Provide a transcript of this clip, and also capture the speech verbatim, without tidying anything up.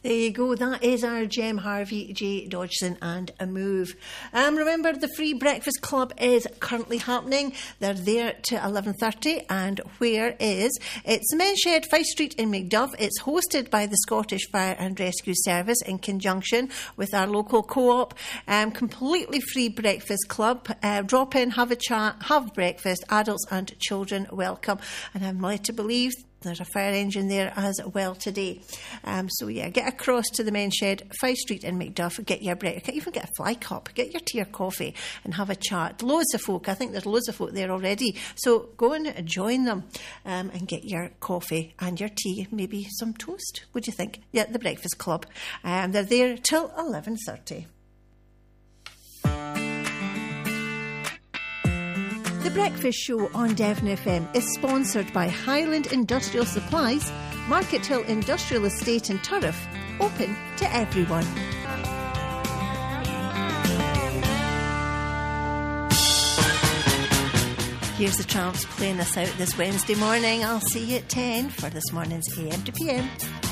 There you go. That is our Gem Harvey, J Dodgson and a Move. Um, remember, the Free Breakfast Club is currently happening. They're there to eleven thirty. And where is? It's the Men's Shed, Fife Street in Macduff. It's hosted by the Scottish Fire and Rescue Service in conjunction with our local co-op. Um, completely free breakfast club. Uh, drop in, have a chat, have breakfast. Adults and children welcome. And I'm led to believe there's a fire engine there as well today. Um, so, yeah, get across to the Men's Shed, Fife Street in Macduff, get your break, even get a fly cup, get your tea or coffee and have a chat. Loads of folk. I think there's loads of folk there already. So go and join them um, and get your coffee and your tea, maybe some toast. What do you think? Yeah, the Breakfast Club. Um, they're there till eleven thirty. The Breakfast Show on Devon F M is sponsored by Highland Industrial Supplies, Market Hill Industrial Estate in Turriff, open to everyone. Here's the Tramps playing us out this Wednesday morning. I'll see you at ten for this morning's A M to P M.